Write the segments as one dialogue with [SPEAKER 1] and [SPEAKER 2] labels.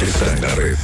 [SPEAKER 1] está en la red.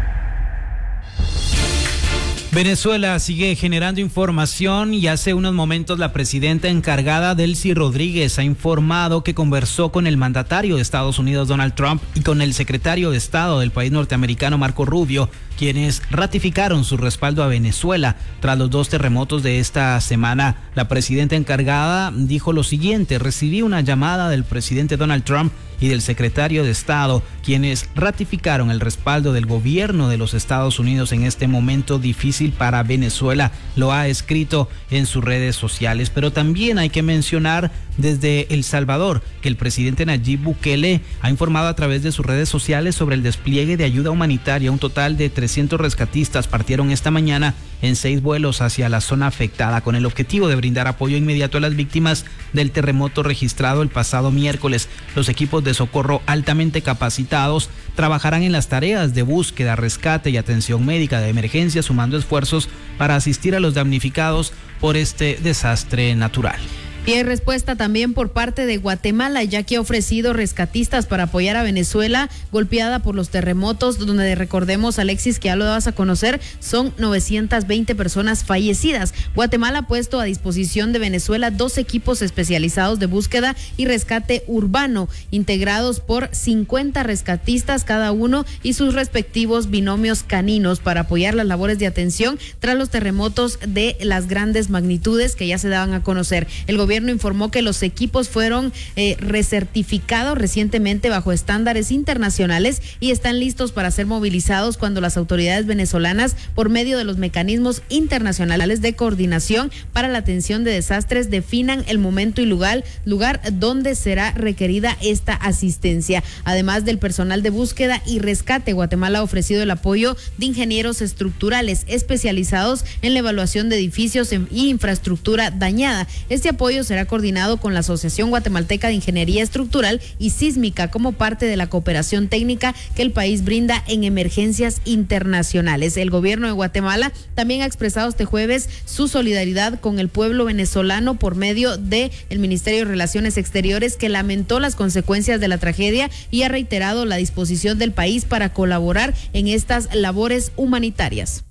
[SPEAKER 2] Venezuela sigue generando información y hace unos momentos la presidenta encargada, Delcy Rodríguez, ha informado que conversó con el mandatario de Estados Unidos, Donald Trump, y con el secretario de Estado del país norteamericano, Marco Rubio, quienes ratificaron su respaldo a Venezuela tras los 2 terremotos de esta semana. La presidenta encargada dijo lo siguiente: recibí una llamada del presidente Donald Trump y del secretario de Estado, quienes ratificaron el respaldo del gobierno de los Estados Unidos en este momento difícil para Venezuela. Lo ha escrito en sus redes sociales. Pero también hay que mencionar desde El Salvador que el presidente Nayib Bukele ha informado a través de sus redes sociales sobre el despliegue de ayuda humanitaria. Un total de 300 rescatistas partieron esta mañana en 6 vuelos hacia la zona afectada con el objetivo de brindar apoyo inmediato a las víctimas del terremoto registrado el pasado miércoles. Los equipos de socorro altamente capacitados trabajarán en las tareas de búsqueda, rescate y atención médica de emergencia, sumando esfuerzos para asistir a los damnificados por este desastre natural.
[SPEAKER 3] Y hay respuesta también por parte de Guatemala, ya que ha ofrecido rescatistas para apoyar a Venezuela golpeada por los terremotos, donde recordemos, Alexis, que ya lo dabas a conocer, son 920 personas fallecidas. Guatemala ha puesto a disposición de Venezuela 2 equipos especializados de búsqueda y rescate urbano, integrados por 50 rescatistas cada uno y sus respectivos binomios caninos para apoyar las labores de atención tras los terremotos de las grandes magnitudes que ya se daban a conocer. El gobierno informó que los equipos fueron recertificados recientemente bajo estándares internacionales y están listos para ser movilizados cuando las autoridades venezolanas, por medio de los mecanismos internacionales de coordinación para la atención de desastres, definan el momento y lugar donde será requerida esta asistencia. Además del personal de búsqueda y rescate, Guatemala ha ofrecido el apoyo de ingenieros estructurales especializados en la evaluación de edificios y infraestructura dañada. Este apoyo será coordinado con la Asociación Guatemalteca de Ingeniería Estructural y Sísmica como parte de la cooperación técnica que el país brinda en emergencias internacionales. El gobierno de Guatemala también ha expresado este jueves su solidaridad con el pueblo venezolano por medio de el Ministerio de Relaciones Exteriores, que lamentó las consecuencias de la tragedia y ha reiterado la disposición del país para colaborar en estas labores humanitarias.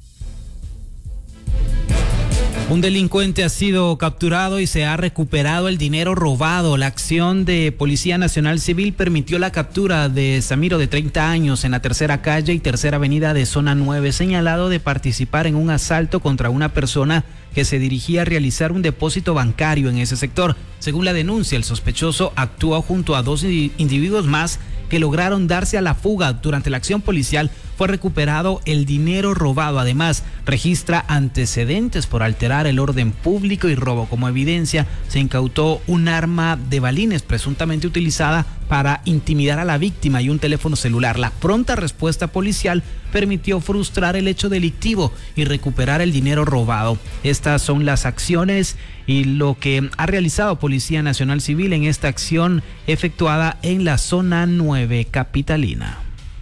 [SPEAKER 2] Un delincuente ha sido capturado y se ha recuperado el dinero robado. La acción de Policía Nacional Civil permitió la captura de Samiro, de 30 años, en la Tercera Calle y Tercera Avenida de Zona 9, señalado de participar en un asalto contra una persona que se dirigía a realizar un depósito bancario en ese sector. Según la denuncia, el sospechoso actuó junto a 2 individuos más que lograron darse a la fuga. Durante la acción policial fue recuperado el dinero robado. Además, registra antecedentes por alterar el orden público y robo. Como evidencia, se incautó un arma de balines presuntamente utilizada para intimidar a la víctima y un teléfono celular. La pronta respuesta policial permitió frustrar el hecho delictivo y recuperar el dinero robado. Estas son las acciones y lo que ha realizado Policía Nacional Civil en esta acción efectuada en la Zona 9 capitalina.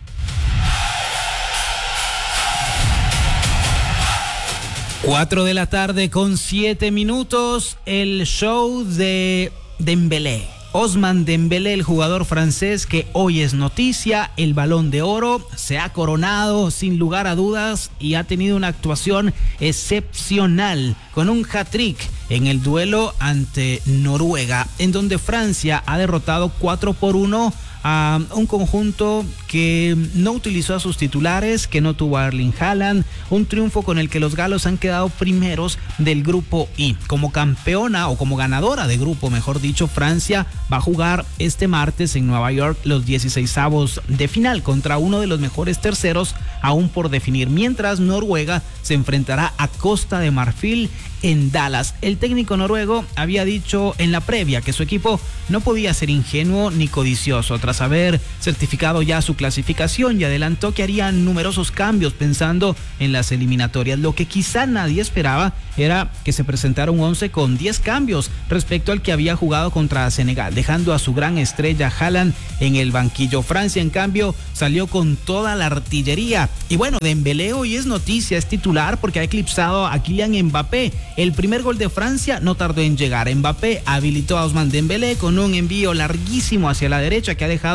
[SPEAKER 2] 4:07 p.m, el show de Dembélé. Ousmane Dembélé, el jugador francés que hoy es noticia, el Balón de Oro, se ha coronado sin lugar a dudas y ha tenido una actuación excepcional con un hat-trick en el duelo ante Noruega, en donde Francia ha derrotado 4-1 a un conjunto que no utilizó a sus titulares, que no tuvo a Erling Haaland, un triunfo con el que los galos han quedado primeros del grupo I. Como campeona o como ganadora de grupo, mejor dicho, Francia va a jugar este martes en Nueva York los 16avos de final contra uno de los mejores terceros aún por definir, mientras Noruega se enfrentará a Costa de Marfil en Dallas. El técnico noruego había dicho en la previa que su equipo no podía ser ingenuo ni codicioso tras haber certificado ya su clasificación, y adelantó que harían numerosos cambios pensando en las eliminatorias. Lo que quizá nadie esperaba era que se presentara un 11 con 10 cambios respecto al que había jugado contra Senegal, dejando a su gran estrella Haaland en el banquillo. Francia, en cambio, salió con toda la artillería. Y bueno, Dembélé hoy es noticia, es titular porque ha eclipsado a Kylian Mbappé. El primer gol de Francia no tardó en llegar. Mbappé habilitó a Ousmane Dembélé con un envío larguísimo hacia la derecha que ha dejado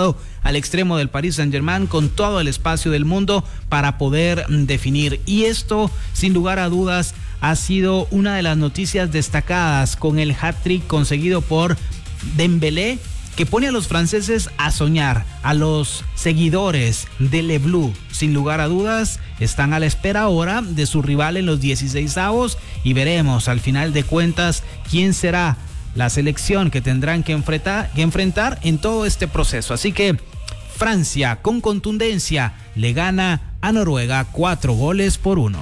[SPEAKER 2] al extremo del Paris Saint-Germain con todo el espacio del mundo para poder definir. Y esto, sin lugar a dudas, ha sido una de las noticias destacadas con el hat-trick conseguido por Dembélé, que pone a los franceses a soñar. A los seguidores de Le Bleu, sin lugar a dudas, están a la espera ahora de su rival en los 16avos y veremos al final de cuentas quién será la selección que tendrán que enfrentar en todo este proceso. Así que Francia, con contundencia, le gana a Noruega 4-1.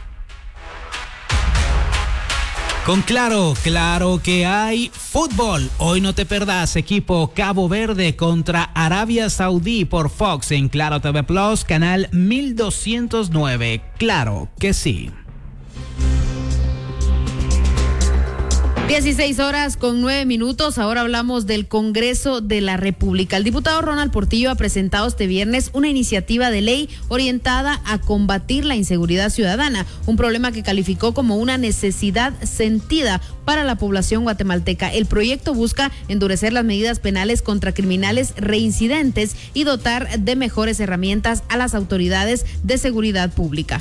[SPEAKER 2] Con Claro que hay fútbol. Hoy no te perdás equipo Cabo Verde contra Arabia Saudí por Fox en Claro TV Plus, canal 1209. Claro que sí.
[SPEAKER 3] 16:09. Ahora hablamos del Congreso de la República. El diputado Ronald Portillo ha presentado este viernes una iniciativa de ley orientada a combatir la inseguridad ciudadana, un problema que calificó como una necesidad sentida para la población guatemalteca. El proyecto busca endurecer las medidas penales contra criminales reincidentes y dotar de mejores herramientas a las autoridades de seguridad pública.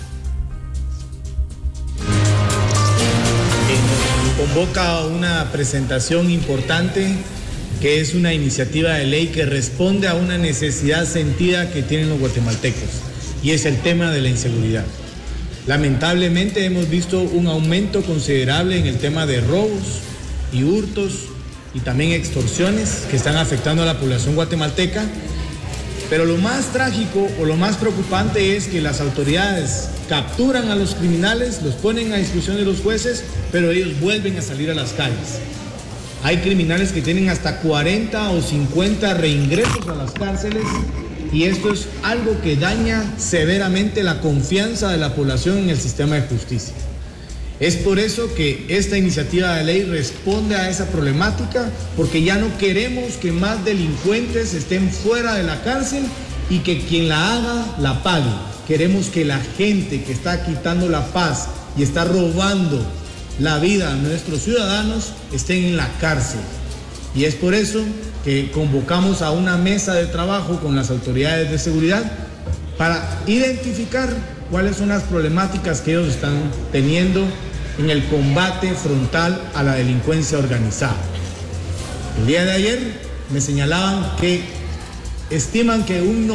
[SPEAKER 1] Convoca una presentación importante que es una iniciativa de ley que responde a una necesidad sentida que tienen los guatemaltecos, y es el tema de la inseguridad. Lamentablemente hemos visto un aumento considerable en el tema de robos y hurtos y también extorsiones que están afectando a la población guatemalteca. Pero lo más trágico o lo más preocupante es que las autoridades capturan a los criminales, los ponen a discusión de los jueces, pero ellos vuelven a salir a las calles. Hay criminales que tienen hasta 40 o 50 reingresos a las cárceles, y esto es algo que daña severamente la confianza de la población en el sistema de justicia. Es por eso que esta iniciativa de ley responde a esa problemática, porque ya no queremos que más delincuentes estén fuera de la cárcel y que quien la haga la pague. Queremos que la gente que está quitando la paz y está robando la vida a nuestros ciudadanos estén en la cárcel. Y es por eso que convocamos a una mesa de trabajo con las autoridades de seguridad para identificar cuáles son las problemáticas que ellos están teniendo en el combate frontal a la delincuencia organizada. El día de ayer me señalaban que estiman que un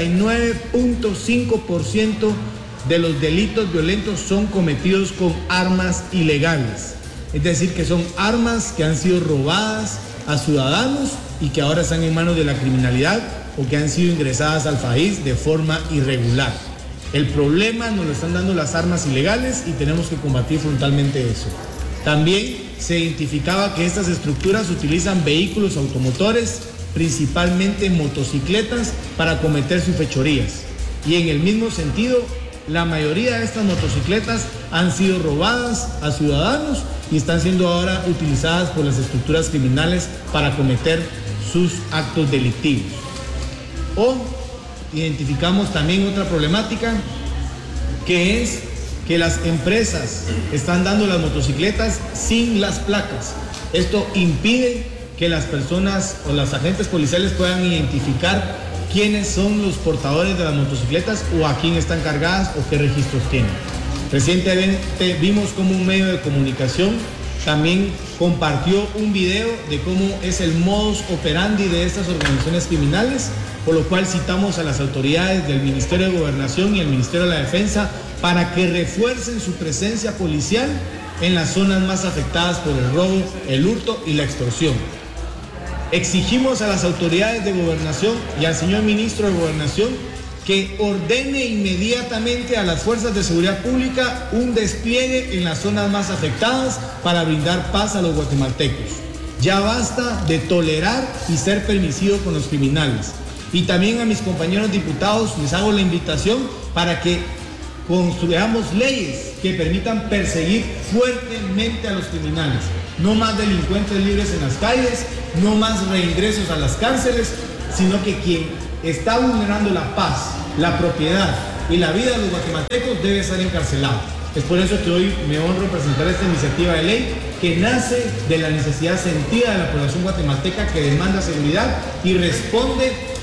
[SPEAKER 1] 99.5% de los delitos violentos son cometidos con armas ilegales. Es decir, que son armas que han sido robadas a ciudadanos y que ahora están en manos de la criminalidad o que han sido ingresadas al país de forma irregular. El problema nos lo están dando las armas ilegales y tenemos que combatir frontalmente eso. También se identificaba que estas estructuras utilizan vehículos automotores, principalmente motocicletas, para cometer sus fechorías. Y en el mismo sentido, la mayoría de estas motocicletas han sido robadas a ciudadanos y están siendo ahora utilizadas por las estructuras criminales para cometer sus actos delictivos. Identificamos también otra problemática, que es que las empresas están dando las motocicletas sin las placas. Esto impide que las personas o los agentes policiales puedan identificar quiénes son los portadores de las motocicletas o a quién están cargadas o qué registros tienen. Recientemente vimos como un medio de comunicación también compartió un video de cómo es el modus operandi de estas organizaciones criminales, por lo cual citamos a las autoridades del Ministerio de Gobernación y el Ministerio de la Defensa para que refuercen su presencia policial en las zonas más afectadas por el robo, el hurto y la extorsión. Exigimos a las autoridades de Gobernación y al señor Ministro de Gobernación que ordene inmediatamente a las fuerzas de seguridad pública un despliegue en las zonas más afectadas para brindar paz a los guatemaltecos. Ya basta de tolerar y ser permisivo con los criminales. Y también a mis compañeros diputados les hago la invitación para que construyamos leyes que permitan perseguir fuertemente a los criminales. No más delincuentes libres en las calles, no más reingresos a las cárceles, sino que quien está vulnerando la paz, la propiedad y la vida de los guatemaltecos debe ser encarcelado. Es por eso que hoy me honro presentar esta iniciativa de ley que nace de la necesidad sentida de la población guatemalteca que demanda seguridad y responde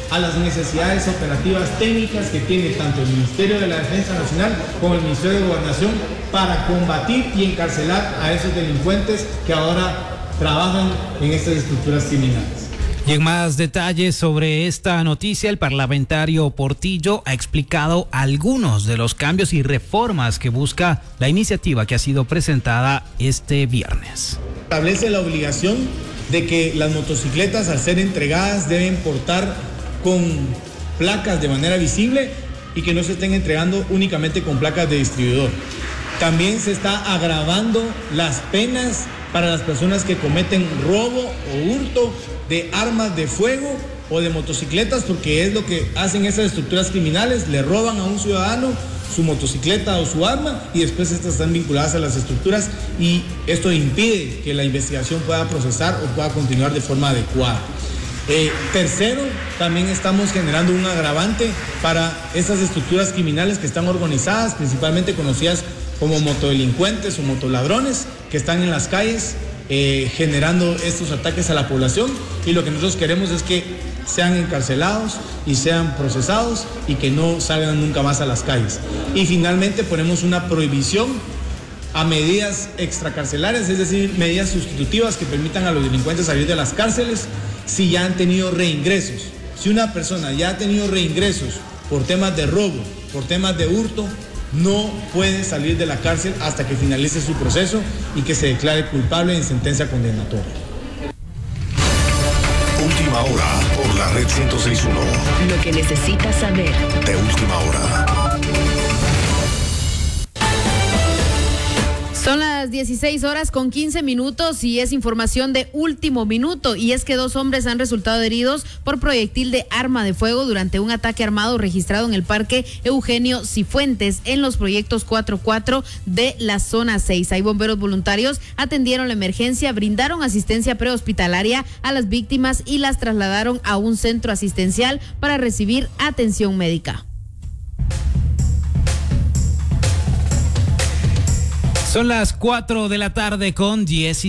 [SPEAKER 1] a las necesidades operativas técnicas que tiene tanto el Ministerio de la Defensa Nacional como el Ministerio de Gobernación para combatir y encarcelar a esos delincuentes que ahora trabajan en estas estructuras criminales.
[SPEAKER 2] Y en más detalles sobre esta noticia, el parlamentario Portillo ha explicado algunos de los cambios y reformas que busca la iniciativa que ha sido presentada este viernes.
[SPEAKER 1] Establece la obligación de que las motocicletas, al ser entregadas, deben portar con placas de manera visible y que no se estén entregando únicamente con placas de distribuidor. También se está agravando las penas para las personas que cometen robo o hurto de armas de fuego o de motocicletas, porque es lo que hacen esas estructuras criminales, le roban a un ciudadano su motocicleta o su arma y después estas están vinculadas a las estructuras y esto impide que la investigación pueda procesar o pueda continuar de forma adecuada. Tercero, también estamos generando un agravante para esas estructuras criminales que están organizadas, principalmente conocidas como motodelincuentes o motoladrones, que están en las calles generando estos ataques a la población, y lo que nosotros queremos es que sean encarcelados y sean procesados y que no salgan nunca más a las calles. Y finalmente ponemos una prohibición a medidas extracarcelarias, es decir, medidas sustitutivas que permitan a los delincuentes salir de las cárceles si ya han tenido reingresos. Si una persona ya ha tenido reingresos por temas de robo, por temas de hurto, no puede salir de la cárcel hasta que finalice su proceso y que se declare culpable en sentencia condenatoria.
[SPEAKER 4] Última hora por la red 106.1.
[SPEAKER 5] Lo que necesitas saber.
[SPEAKER 4] De última hora.
[SPEAKER 3] Son las 16:15 y es información de último minuto, y es que 2 hombres han resultado heridos por proyectil de arma de fuego durante un ataque armado registrado en el Parque Eugenio Cifuentes en los proyectos 4-4 de la zona 6. Hay bomberos voluntarios atendieron la emergencia, brindaron asistencia prehospitalaria a las víctimas y las trasladaron a un centro asistencial para recibir atención médica.
[SPEAKER 2] Son las 4 de la tarde con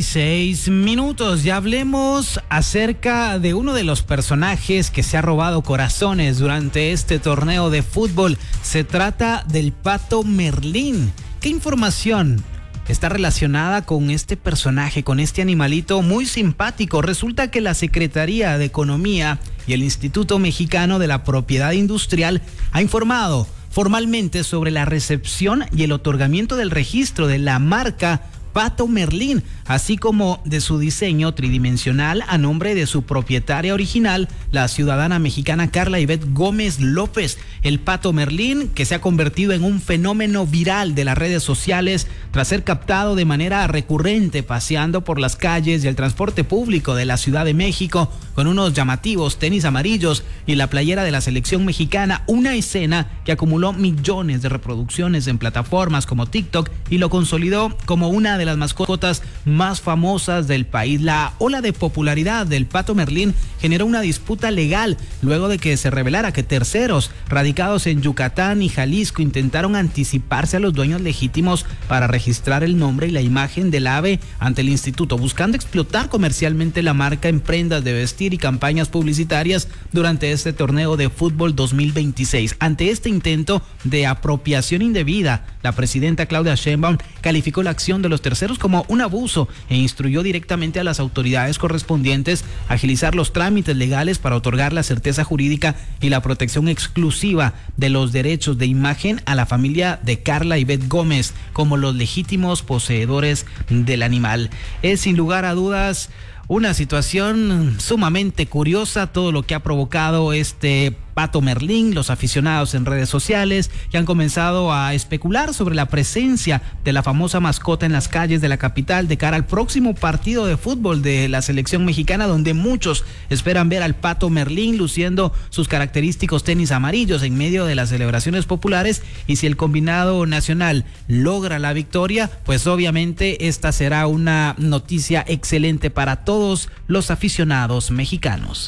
[SPEAKER 2] 16 minutos. Ya hablemos acerca de uno de los personajes que se ha robado corazones durante este torneo de fútbol. Se trata del Pato Merlín. ¿Qué información está relacionada con este personaje, con este animalito muy simpático? Resulta que la Secretaría de Economía y el Instituto Mexicano de la Propiedad Industrial ha informado formalmente sobre la recepción y el otorgamiento del registro de la marca Pato Merlín, así como de su diseño tridimensional a nombre de su propietaria original, la ciudadana mexicana Carla Ivette Gómez López. El Pato Merlín, que se ha convertido en un fenómeno viral de las redes sociales tras ser captado de manera recurrente paseando por las calles y el transporte público de la Ciudad de México con unos llamativos tenis amarillos y la playera de la selección mexicana, una escena que acumuló millones de reproducciones en plataformas como TikTok y lo consolidó como una de las mascotas más famosas del país. La ola de popularidad del Pato Merlín generó una disputa legal luego de que se revelara que terceros radicados en Yucatán y Jalisco intentaron anticiparse a los dueños legítimos para registrar el nombre y la imagen del ave ante el instituto, buscando explotar comercialmente la marca en prendas de vestir y campañas publicitarias durante este torneo de fútbol 2026. Ante este intento de apropiación indebida, la presidenta Claudia Sheinbaum calificó la acción de los terceros como un abuso e instruyó directamente a las autoridades correspondientes a agilizar los trámites legales para otorgar la certeza jurídica y la protección exclusiva de los derechos de imagen a la familia de Carla Ivette Gómez como los legítimos poseedores del animal. Es sin lugar a dudas una situación sumamente curiosa todo lo que ha provocado este Pato Merlín, los aficionados en redes sociales que han comenzado a especular sobre la presencia de la famosa mascota en las calles de la capital de cara al próximo partido de fútbol de la selección mexicana, donde muchos esperan ver al Pato Merlín luciendo sus característicos tenis amarillos en medio de las celebraciones populares. Y si el combinado nacional logra la victoria, pues obviamente esta será una noticia excelente para todos los aficionados mexicanos.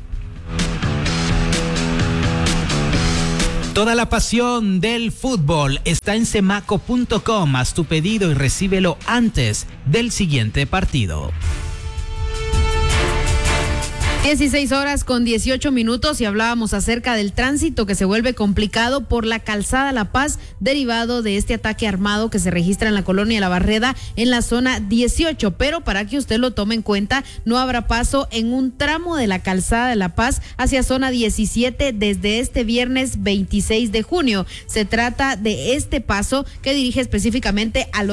[SPEAKER 2] Toda la pasión del fútbol está en Semaco.com. Haz tu pedido y recíbelo antes del siguiente partido.
[SPEAKER 3] 16:18 y hablábamos acerca del tránsito que se vuelve complicado por la calzada La Paz, derivado de este ataque armado que se registra en la colonia La Barreda en la zona 18. Pero para que usted lo tome en cuenta, no habrá paso en un tramo de la calzada de La Paz hacia zona 17 desde este viernes 26 de junio. Se trata de este paso que dirige específicamente al